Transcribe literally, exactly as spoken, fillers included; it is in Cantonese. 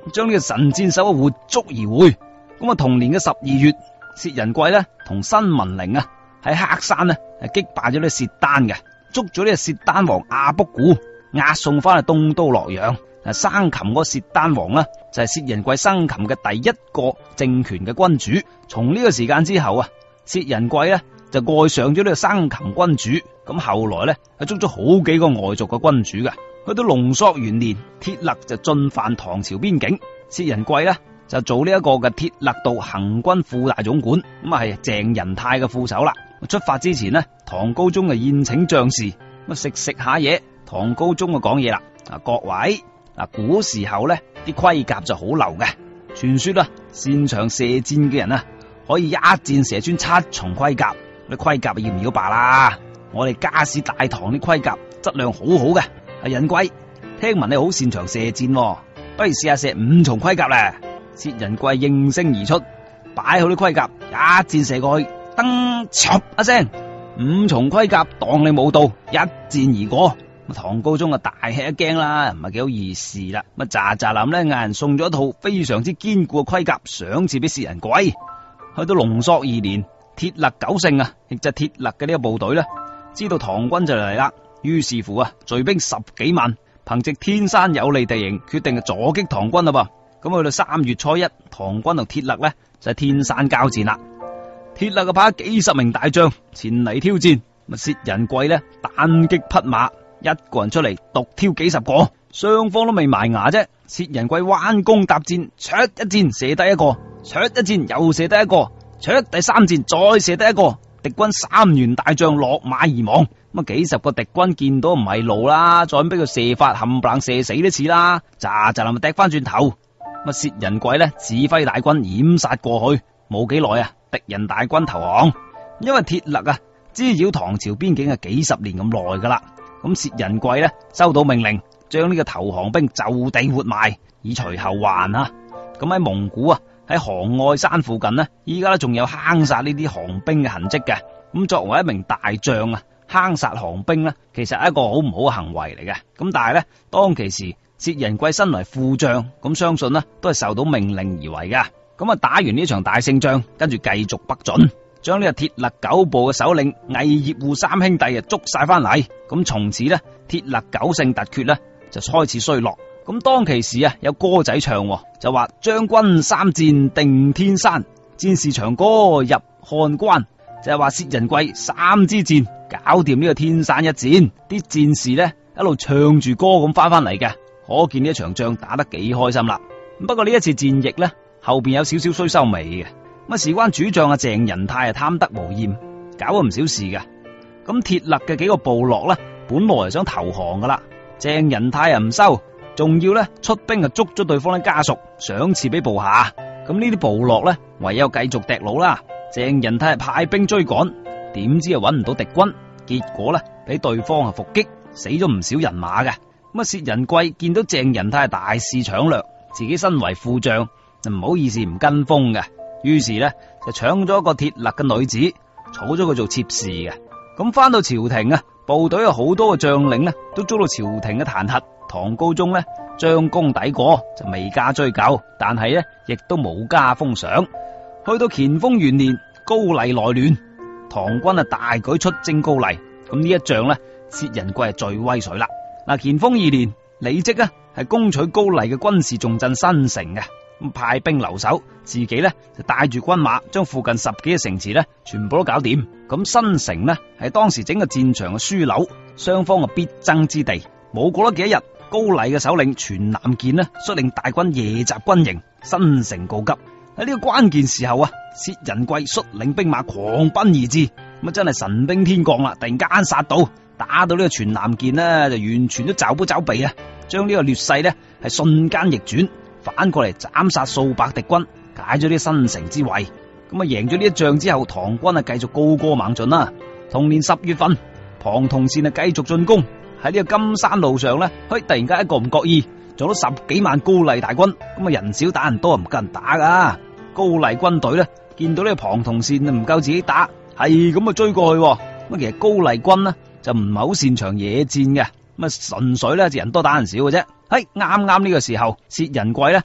將呢個神箭手活捉而回。咁啊，同年嘅十二月，薛仁貴咧同辛文齡啊喺黑山呢係擊敗咗呢個薛丹嘅，捉咗呢個薛丹王阿卜古，押送翻去東都洛陽。啊，生擒嗰個薛丹王呢，就係薛仁貴生擒嘅第一個政權嘅君主。從呢個時間之後啊，薛仁貴呢就愛上咗呢個生擒君主。咁後來呢，係捉咗好幾個外族嘅君主嘅。去到龍朔元年，鐵勒就進犯唐朝邊境，薛仁貴呢就做呢一個嘅鐵勒道行軍副大總管，咁啊係鄭仁泰嘅副手啦。出發之前呢，唐高宗就宴請將士，咁食食下嘢，唐高宗就講嘢啦。啊，各位，嗱，古時候呢啲盔甲就好流嘅，傳說啊，擅長射箭嘅人啊，可以一箭射穿七重盔甲。啲盔甲要唔要罷啦？我哋家史大唐啲盔甲質量好好嘅。阿仁貴，聽聞你好擅長射箭，不如試下射五重盔甲咧。薛仁貴應聲而出，擺好啲盔甲，一箭射過去，噔，嚓一聲，五重盔甲當你冇到，一箭而過。唐高宗啊大吃一驚啦，唔係幾好意思啦。咁喳喳林咧嗌人送咗一套非常之堅固嘅盔甲賞賜俾薛仁貴。去到龍朔二年，鐵勒九勝啊，亦就係鐵勒嘅呢個部隊咧，知道唐軍就嚟啦，於是乎啊，聚兵十幾萬，憑借天山有利地形，決定係阻擊唐軍啦噃。咁去到三月初一，唐軍同鐵勒咧就係天山交戰啦。鐵勒嘅派幾十名大將前嚟挑戰，咁薛仁貴咧單擊匹馬，一個人出嚟獨挑幾十個，雙方都未埋牙啫。薛仁貴彎弓搭箭，灼一箭射低一個，灼一箭又射低一個，灼第三箭再射低一個，敵軍三員大將落馬而亡。咁啊，幾十個敵軍見到唔係路啦，再俾佢射法冚唪唥射死都似啦，喳喳林咪掟翻轉頭。咁啊，薛仁貴咧指揮大軍掩殺過去，冇幾耐啊，敵人大軍投降。因為鐵勒啊滋擾唐朝邊境係幾十年咁耐噶啦。咁薛仁貴咧收到命令，將呢個投降兵就地活埋，以隨後患啊。咁喺蒙古啊，喺杭愛山附近呢，依家咧仲有坑殺呢啲降兵嘅痕跡嘅。咁作為一名大將啊，坑殺降兵呢，其實係一個好唔好嘅行為嚟嘅。咁但係咧，當其時薛仁貴身為副將，咁相信呢都係受到命令而為噶。咁啊，打完呢場大勝仗，跟住繼續北進，將呢個鐵勒九部嘅首領魏葉護三兄弟啊捉晒翻嚟。咁從此呢，鐵勒九勝突厥呢就開始衰落。咁當其時啊，有歌仔唱，就話將軍三箭定天山，戰士長歌入漢關，就係話薛仁貴三支箭搞掂呢個天山一戰，啲戰士呢一路唱住歌咁翻翻嚟嘅，可見呢一場仗打得幾開心啦。不過呢一次戰役呢，後邊有少少衰收尾嘅。咁啊，事關主將啊鄭仁泰啊貪得無厭，搞咗唔少事嘅。咁鐵勒嘅幾個部落呢，本來係想投降噶啦，鄭仁泰啊唔收，仲要咧出兵啊捉咗對方嘅家屬，賞賜俾部下。咁呢啲部落咧唯有繼續趯路啦。鄭仁泰係派兵追趕，點知啊搵唔到敵軍，結果咧俾對方啊伏擊，死咗唔少人馬嘅。咁啊，薛仁貴見到鄭仁泰大肆搶掠，自己身為副將就唔好意思唔跟風嘅，於是咧就搶咗一個鐵勒嘅女子，娶咗佢做妾侍嘅。咁翻到朝廷啊，部隊有好多嘅將領呢都遭到朝廷嘅彈劾。唐高宗呢將功抵過，就未加追究，但係呢亦都冇加封賞。去到乾豐元年，高麗內亂，唐軍啊大舉出征高麗。咁呢一仗呢，薛仁貴係最威水啦。嗱，乾豐二年，李績啊係攻取高麗嘅軍事重鎮新城嘅，咁派兵留守，自己呢就帶住軍馬將附近十幾個城池呢全部都搞掂。咁新城呢係當時整個戰場嘅樞紐，雙方嘅必爭之地。冇過咗幾多日，高麗嘅首領全南健呢率領大軍夜襲軍營，新城告急。喺呢個關鍵時候啊，薛仁貴率領兵馬狂奔而至，咁啊真係神兵天降啦！突然間殺到，打到呢個全南健呢就完全都找不找避啊，將呢個劣勢呢係瞬間逆轉，反過嚟斬殺數百敵軍，解咗啲新城之圍。咁啊贏咗呢一仗之後，唐軍啊繼續高歌猛進啦。同年十月份，龐同善啊繼續進攻。喺呢個金山路上咧，嘿，突然間一個唔覺意撞到十幾萬高麗大軍，咁啊人少打人多，唔夠人打噶。高麗軍隊咧見到呢個龐同善唔夠自己打，係咁啊追過去。咁其實高麗軍呢就唔係好擅長野戰嘅，咁啊純粹咧就人多打人少嘅啫。嘿，啱啱呢個時候，薛仁貴咧